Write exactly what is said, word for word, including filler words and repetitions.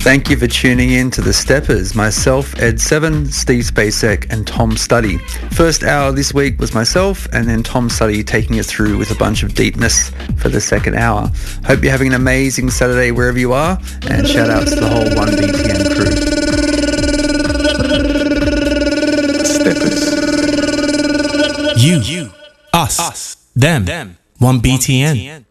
Thank you for tuning in to The Steppers. Myself, Ed Seven, Steve Spacek and Tom Studdy. First hour this week was myself and then Tom Studdy taking us through with a bunch of deepness for the second hour. Hope you're having an amazing Saturday wherever you are, and shout out to the whole one B T N crew. Steppers. You, you, us, us them, them. one B T N.